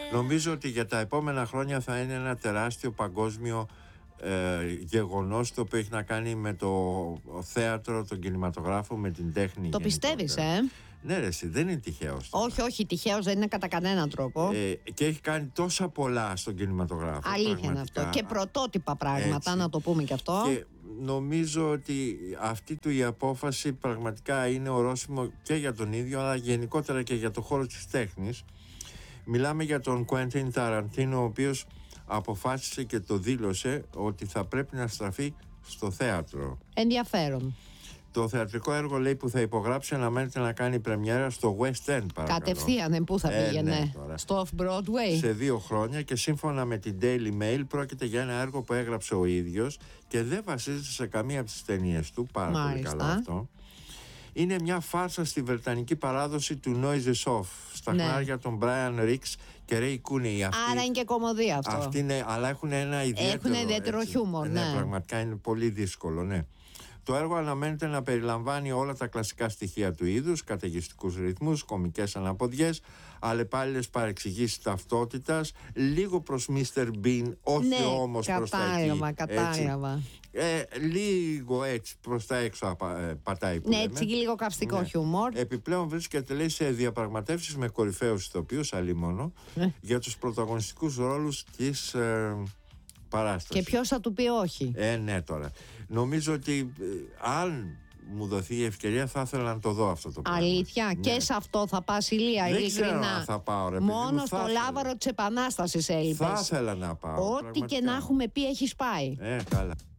Νομίζω ότι για τα επόμενα χρόνια θα είναι ένα τεράστιο παγκόσμιο γεγονός, το οποίο έχει να κάνει με το θέατρο, τον κινηματογράφο, με την τέχνη. Το πιστεύεις, Ναι, ρε, εσύ, δεν είναι τυχαίος. Όχι, τυχαίος δεν είναι κατά κανέναν τρόπο. Και έχει κάνει τόσα πολλά στον κινηματογράφο. Αλήθεια είναι αυτό. Και πρωτότυπα πράγματα, έτσι, να το πούμε και αυτό. Και νομίζω ότι αυτή του η απόφαση πραγματικά είναι ορόσημο και για τον ίδιο, αλλά γενικότερα και για το χώρο της τέχνης. Μιλάμε για τον Κουέντιν Ταραντίνο, ο οποίος αποφάσισε και το δήλωσε ότι θα πρέπει να στραφεί στο θέατρο. Ενδιαφέρον. Το θεατρικό έργο, λέει, που θα υπογράψει αναμένεται να κάνει πρεμιέρα στο West End, παρακαλώ. Κατευθείαν, πού θα πήγαινε? Ναι, στο Off-Broadway. Σε 2 χρόνια, και σύμφωνα με την Daily Mail πρόκειται για ένα έργο που έγραψε ο ίδιος και δεν βασίζεται σε καμία από τις ταινίες του. Πάρα πολύ καλό αυτό. Είναι μια φάρσα στη βρετανική παράδοση του Noises Off, στα χνάρια των Brian Rix και Ray Cooney. Άρα είναι και κομμωδία αυτό. Αυτή είναι, αλλά έχουν ένα ιδιαίτερο χιούμορ. Ναι, πραγματικά είναι πολύ δύσκολο, ναι. Το έργο αναμένεται να περιλαμβάνει όλα τα κλασικά στοιχεία του είδους, καταιγιστικούς ρυθμούς, κωμικές αναποδιές, αλλεπάλληλες παρεξηγήσεις ταυτότητας, λίγο προς Mr. Bean, όχι όμως προς τα εκεί. Κατάλαβα. Λίγο έτσι προς τα έξω πατάει που λέμε. Έτσι λίγο καυστικό χιούμορ. Επιπλέον βρίσκεται, λέει, σε διαπραγματεύσεις με κορυφαίους ηθοποιούς, αλλήμονο, για τους πρωταγωνιστικούς ρόλους της παράστασης. Και ποιος θα του πει όχι? Ναι, τώρα. Νομίζω ότι αν μου δοθεί η ευκαιρία θα ήθελα να το δω αυτό το πράγμα. Αλήθεια, ναι. Και σε αυτό θα πας, Ηλία, ειλικρινά? Δεν ξέρω αν θα πάω, ρε, μόνο στο λάβαρο της Επανάστασης έλειπες. Θα ήθελα να πάω. Ό,τι και να έχουμε πει έχεις πάει. Καλά.